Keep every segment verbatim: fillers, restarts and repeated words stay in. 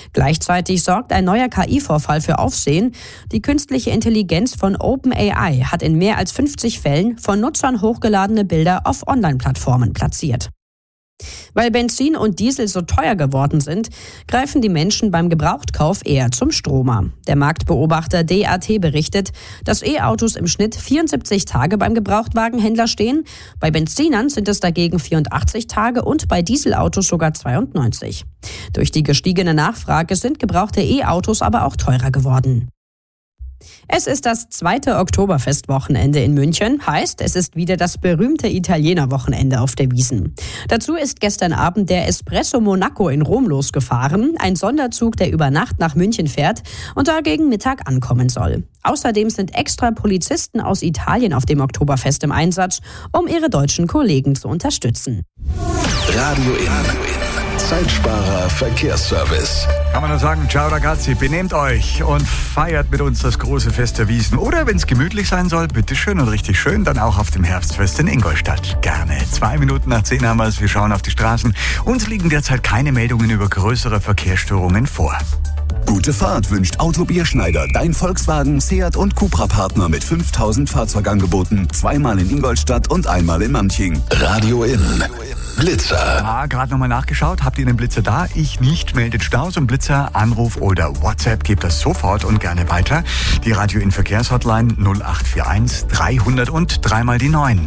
Gleichzeitig sorgt ein neuer K I-Vorfall für Aufsehen. Die künstliche Intelligenz von OpenAI hat in mehr als fünfzig Fällen von Nutzern hochgeladene Bilder auf Online-Plattformen platziert. Weil Benzin und Diesel so teuer geworden sind, greifen die Menschen beim Gebrauchtkauf eher zum Stromer. Der Marktbeobachter D A T berichtet, dass E-Autos im Schnitt vierundsiebzig Tage beim Gebrauchtwagenhändler stehen. Bei Benzinern sind es dagegen vierundachtzig Tage und bei Dieselautos sogar zweiundneunzig. Durch die gestiegene Nachfrage sind gebrauchte E-Autos aber auch teurer geworden. Es ist das zweite Oktoberfestwochenende in München, heißt, es ist wieder das berühmte Italienerwochenende auf der Wiesn. Dazu ist gestern Abend der Espresso Monaco in Rom losgefahren, ein Sonderzug, der über Nacht nach München fährt und da gegen Mittag ankommen soll. Außerdem sind extra Polizisten aus Italien auf dem Oktoberfest im Einsatz, um ihre deutschen Kollegen zu unterstützen. Radio In. Zeitsparer Verkehrsservice. Kann man nur sagen, ciao ragazzi, benehmt euch und feiert mit uns das große Fest der Wiesn. Oder wenn es gemütlich sein soll, bitteschön und richtig schön, dann auch auf dem Herbstfest in Ingolstadt. Gerne. Zwei Minuten nach zehn haben wir es, wir schauen auf die Straßen. Uns liegen derzeit keine Meldungen über größere Verkehrsstörungen vor. Gute Fahrt wünscht Auto Bierschneider, dein Volkswagen, Seat und Cupra-Partner mit fünftausend Fahrzeugangeboten. Zweimal in Ingolstadt und einmal in Manching. Radio In. Blitzer. Ja, gerade nochmal nachgeschaut. Habt ihr einen Blitzer da? Ich nicht. Meldet Staus und Blitzer, Anruf oder WhatsApp. Gebt das sofort und gerne weiter. Die Radio In Verkehrshotline null acht vier eins dreihundert und dreimal die neun.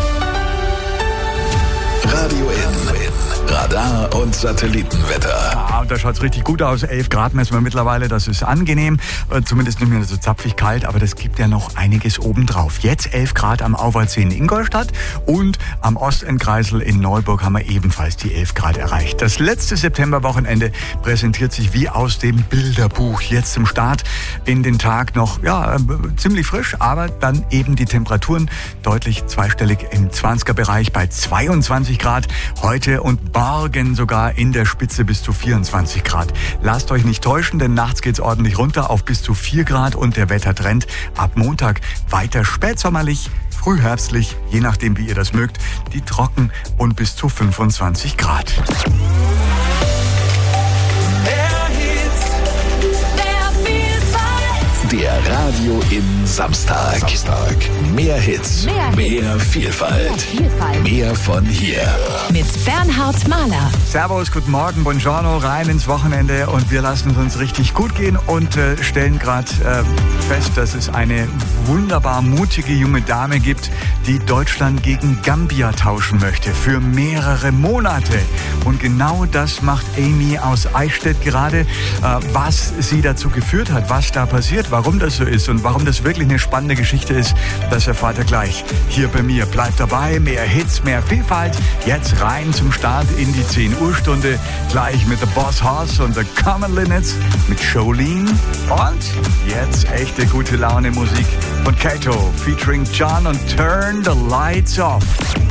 Radio In. Radar und Satellitenwetter. Ja, und da schaut es richtig gut aus. elf Grad messen wir mittlerweile, das ist angenehm. Zumindest nicht mehr so zapfig kalt, aber das gibt ja noch einiges obendrauf. Jetzt elf Grad am Auwaldsee in Ingolstadt und am Ostendkreisel in Neuburg haben wir ebenfalls die elf Grad erreicht. Das letzte Septemberwochenende präsentiert sich wie aus dem Bilderbuch. Jetzt zum Start in den Tag noch ja ziemlich frisch, aber dann eben die Temperaturen deutlich zweistellig im zwanziger-Bereich bei zweiundzwanzig Grad. Heute und morgen sogar in der Spitze bis zu vierundzwanzig Grad. Lasst euch nicht täuschen, denn nachts geht's ordentlich runter auf bis zu vier Grad und der Wettertrend ab Montag weiter spätsommerlich, frühherbstlich, je nachdem wie ihr das mögt, die trocken und bis zu fünfundzwanzig Grad. Der Radio In Samstag. Samstag. Mehr Hits, mehr, mehr Hits. Vielfalt, mehr Vielfalt, mehr von hier. Mit Bernhard Mahler. Servus, guten Morgen, buongiorno, rein ins Wochenende und wir lassen es uns richtig gut gehen und äh, stellen gerade äh, fest, dass es eine wunderbar mutige junge Dame gibt, die Deutschland gegen Gambia tauschen möchte für mehrere Monate. Und genau das macht Amy aus Eichstätt gerade. Äh, was sie dazu geführt hat, was da passiert, warum das so ist und warum das wirklich eine spannende Geschichte ist, das erfahrt ihr gleich hier bei mir. Bleibt dabei, mehr Hits, mehr Vielfalt. Jetzt rein zum Start in die zehn Uhr Stunde. Gleich mit The Boss Hoss und The Common Linnets mit Jolene. Und jetzt echte gute Laune Musik von Kato featuring John und Turn the Lights Off.